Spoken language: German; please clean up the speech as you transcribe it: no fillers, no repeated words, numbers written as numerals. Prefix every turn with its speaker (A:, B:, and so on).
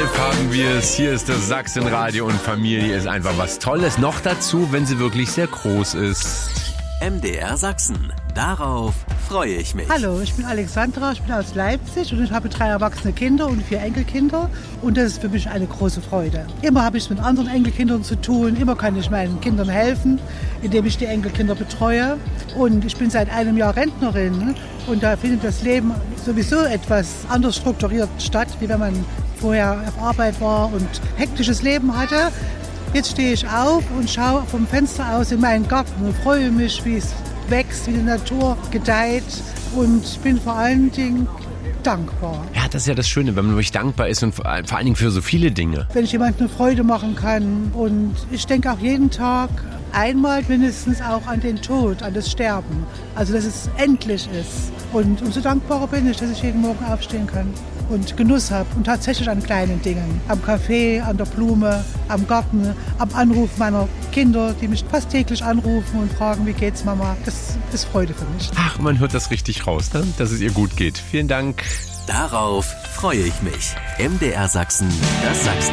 A: Live haben wir es. Hier ist das Sachsenradio und Familie ist einfach was Tolles. Noch dazu, wenn sie wirklich sehr groß ist.
B: MDR Sachsen. Darauf freue ich mich.
C: Hallo, ich bin Alexandra, ich bin aus Leipzig und ich habe 3 erwachsene Kinder und 4 Enkelkinder und das ist für mich eine große Freude. Immer habe ich es mit anderen Enkelkindern zu tun, immer kann ich meinen Kindern helfen, indem ich die Enkelkinder betreue und ich bin seit einem Jahr Rentnerin und da findet das Leben sowieso etwas anders strukturiert statt, wie wenn man vorher auf Arbeit war und hektisches Leben hatte. Jetzt stehe ich auf und schaue vom Fenster aus in meinen Garten und freue mich, wie es wächst, wie die Natur gedeiht und bin vor allen Dingen dankbar.
A: Ja, das ist ja das Schöne, wenn man wirklich dankbar ist und vor allen Dingen für so viele Dinge.
C: Wenn ich jemandem eine Freude machen kann und ich denke auch jeden Tag einmal mindestens auch an den Tod, an das Sterben, also dass es endlich ist und umso dankbarer bin ich, dass ich jeden Morgen aufstehen kann und Genuss habe und tatsächlich an kleinen Dingen, am Kaffee, an der Blume, am Garten, am Anruf meiner Kinder, die mich fast täglich anrufen und fragen, wie geht's Mama, das ist Freude für mich.
A: Ach, man hört das richtig raus, ne? Dass es ihr gut geht. Vielen Dank.
B: Darauf freue ich mich. MDR Sachsen, das Sachsen.